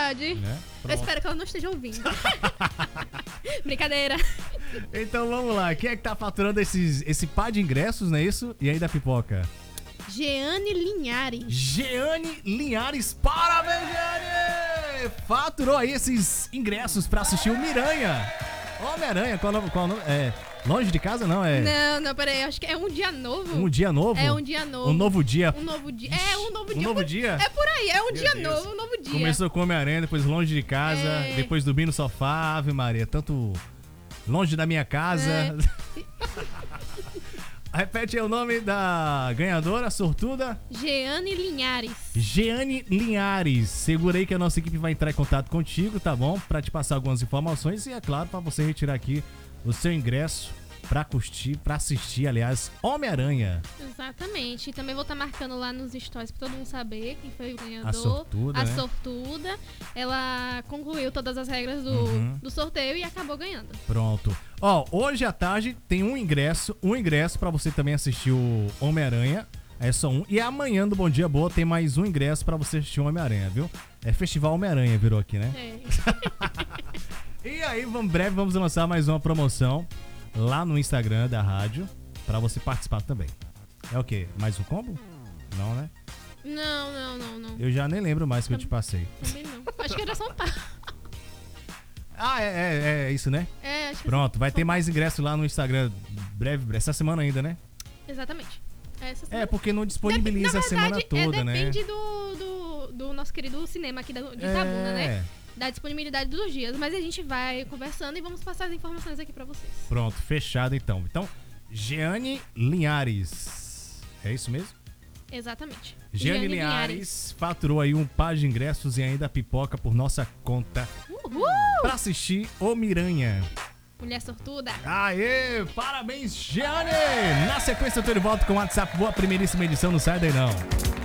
verdade. Né? Eu espero que ela não esteja ouvindo. Brincadeira. Então vamos lá. Quem é que tá faturando esse par de ingressos, não é isso? E aí da pipoca? Jeane Linhares. Jeane Linhares. Parabéns, Jeane! Faturou aí esses ingressos pra assistir o Miranha. Homem-Aranha, qual o nome? Longe de casa, não? Não, peraí. Acho que é um dia novo. Um dia novo? É um dia novo. Um novo dia. Um novo dia. É, um novo dia. Um novo dia? É por aí, é um Meu dia Deus. novo, um novo dia. Começou com Homem-Aranha, depois longe de casa, depois dormir no sofá, Ave Maria, tanto longe da minha casa. Repete aí o nome da ganhadora, sortuda. Jeane Linhares. Jeane Linhares. Segura aí que a nossa equipe vai entrar em contato contigo, tá bom? Pra te passar algumas informações e, é claro, pra você retirar aqui o seu ingresso pra assistir, aliás, Homem-Aranha. Exatamente. E também vou estar marcando lá nos stories pra todo mundo saber quem foi o ganhador. A sortuda, A né? sortuda. Ela concluiu todas as regras do sorteio e acabou ganhando. Pronto. Ó, hoje à tarde tem um ingresso pra você também assistir o Homem-Aranha. É só um. E amanhã do Bom Dia Boa tem mais um ingresso pra você assistir o Homem-Aranha, viu? É Festival Homem-Aranha, virou aqui, né? E aí, breve vamos lançar mais uma promoção lá no Instagram da rádio pra você participar também. É o quê? Mais um combo? Não, né? Não. Eu já nem lembro mais que eu te passei. Também não. Acho que era só um par. Ah, é isso, né? Acho que Pronto, vai só ter um mais ingresso lá no Instagram breve, essa semana ainda, né? par. Exatamente. Essa semana. Porque não disponibiliza Na a semana verdade, toda, né? Depende do nosso querido cinema aqui de Itabuna, né? Da disponibilidade dos dias. Mas a gente vai conversando e vamos passar as informações aqui pra vocês. Pronto, fechado então. Então, Jeane Linhares. É isso mesmo? Exatamente. Jeane Linhares faturou aí um par de ingressos e ainda pipoca por nossa conta. Uhul! Pra assistir o Miranha. Mulher sortuda. Aê, parabéns, Jeane! Na sequência eu tô de volta com o WhatsApp. Boa primeiríssima edição, não sai daí não.